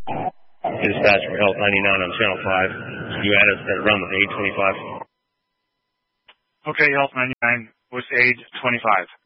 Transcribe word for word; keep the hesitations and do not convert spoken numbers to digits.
Dispatch for Health ninety-nine on Channel five. You had us at around the age twenty-five. Okay, Health ninety-nine, what's age twenty-five?